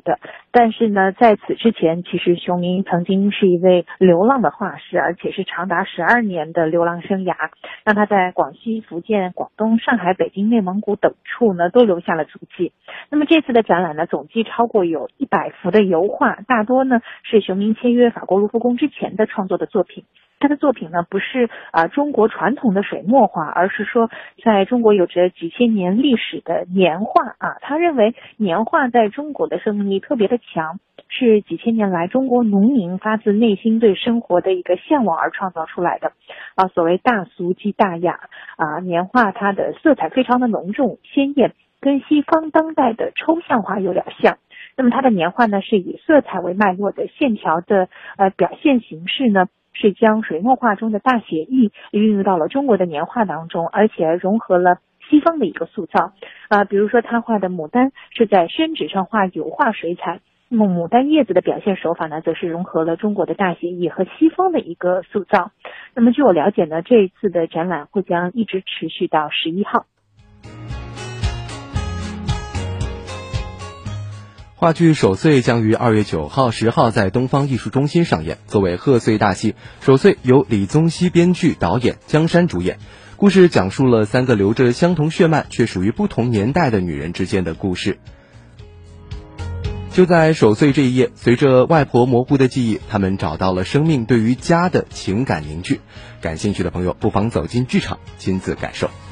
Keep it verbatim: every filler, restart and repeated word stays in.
理的。但是呢，在此之前，其实熊明曾经是一位流浪的画师，而且是长达十二年的流浪生涯，让他在广西、福建、广东、上海、北京、内蒙古等处呢都留下了足迹。那么这次的展览呢，总计超过有一百幅的油画，大多呢是熊明签约法国卢浮宫之前的创作的作品。他的作品呢，不是啊、呃、中国传统的水墨画，而是说在中国有着几千年历史的年画啊。他认为年画在中国的生命力特别的强，是几千年来中国农民发自内心对生活的一个向往而创造出来的啊。所谓大俗即大雅啊，年画它的色彩非常的浓重鲜艳，跟西方当代的抽象画有点像。那么它的年画呢，是以色彩为脉络的线条的呃表现形式呢，是将水墨画中的大写意运用到了中国的年画当中，而且融合了西方的一个塑造啊、呃，比如说他画的牡丹是在宣纸上画油画水彩，那么牡丹叶子的表现手法呢，则是融合了中国的大写意和西方的一个塑造。那么据我了解呢，这一次的展览会将一直持续到十一号。 话剧《守岁》将于二月九号、十号在东方艺术中心上演。作为贺岁大戏，《守岁》由李宗熙编剧、导演，江山主演。故事讲述了三个流着相同血脉却属于不同年代的女人之间的故事。就在守岁这一夜，随着外婆模糊的记忆，他们找到了生命对于家的情感凝聚。感兴趣的朋友不妨走进剧场，亲自感受。